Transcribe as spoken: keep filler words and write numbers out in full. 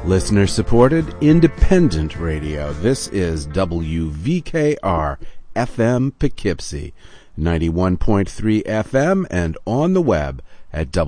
Listener-supported, independent radio. This is W V K R F M Poughkeepsie, ninety-one point three F M, and on the web at